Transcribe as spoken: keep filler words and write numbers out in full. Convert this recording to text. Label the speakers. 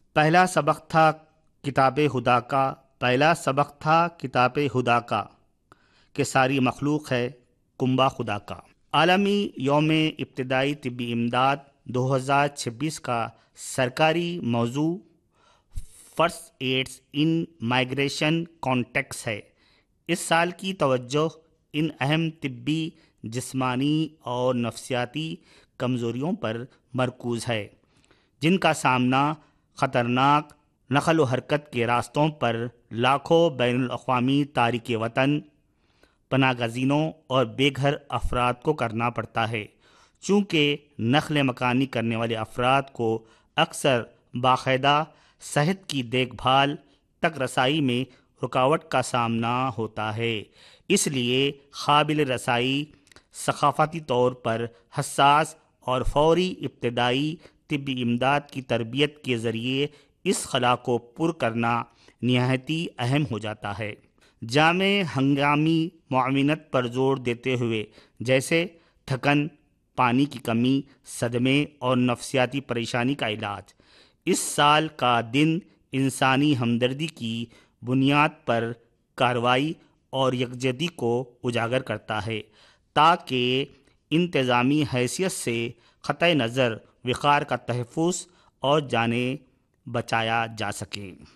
Speaker 1: پہلا سبق تھا کتاب خدا کا پہلا سبق تھا کتاب خدا کا کہ ساری مخلوق ہے کنبہ خدا کا۔ عالمی یوم ابتدائی طبی امداد دو ہزار چھبیس کا سرکاری موضوع فرسٹ ایڈز ان مائیگریشن کانٹیکس ہے۔ اس سال کی توجہ ان اہم طبی، جسمانی اور نفسیاتی کمزوریوں پر مرکوز ہے جن کا سامنا خطرناک نقل و حرکت کے راستوں پر لاکھوں بین الاقوامی تارک وطن، پناہ گزینوں اور بے گھر افراد کو کرنا پڑتا ہے، چونکہ نقل مکانی کرنے والے افراد کو اکثر باقاعدہ صحت کی دیکھ بھال تک رسائی میں رکاوٹ کا سامنا ہوتا ہے۔ اس لیے قابل رسائی، ثقافتی طور پر حساس اور فوری ابتدائی طبی امداد کی تربیت کے ذریعے اس خلا کو پر کرنا نہایتی اہم ہو جاتا ہے۔ جامع ہنگامی معاونت پر زور دیتے ہوئے، جیسے تھکن، پانی کی کمی، صدمے اور نفسیاتی پریشانی کا علاج، اس سال کا دن انسانی ہمدردی کی بنیاد پر کارروائی اور یکجہتی کو اجاگر کرتا ہے تاکہ انتظامی حیثیت سے قطع نظر وقار کا تحفظ اور جانیں بچایا جا سکے۔